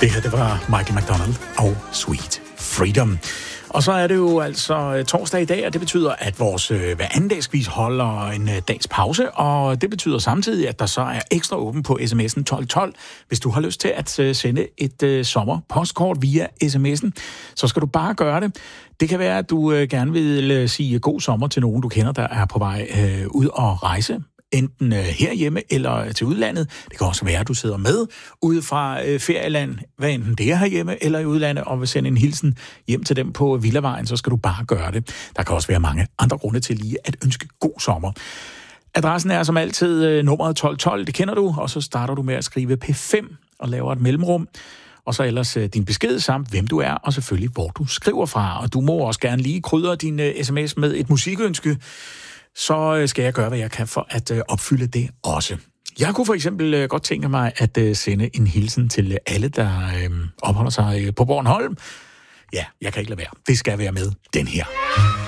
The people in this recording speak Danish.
Det her, det var Michael McDonald og Sweet Freedom. Og så er det jo altså torsdag i dag, og det betyder, at vores hver anden dagsvis holder en dags pause, og det betyder samtidig, at der så er ekstra åben på sms'en 1212. Hvis du har lyst til at sende et sommerpostkort via sms'en, så skal du bare gøre det. Det kan være, at du gerne vil sige god sommer til nogen, du kender, der er på vej ud og rejse. Enten herhjemme eller til udlandet. Det kan også være, at du sidder med ude fra ferieland, hvad enten det er herhjemme eller i udlandet, og vil sende en hilsen hjem til dem på Villavejen, så skal du bare gøre det. Der kan også være mange andre grunde til lige at ønske god sommer. Adressen er som altid nummeret 1212, det kender du, og så starter du med at skrive P5 og laver et mellemrum. Og så ellers din besked samt, hvem du er, og selvfølgelig, hvor du skriver fra. Og du må også gerne lige krydre din sms med et musikønske, så skal jeg gøre, hvad jeg kan for at opfylde det også. Jeg kunne for eksempel godt tænke mig at sende en hilsen til alle, der opholder sig på Bornholm. Ja, jeg kan ikke lade være. Det skal være med den her.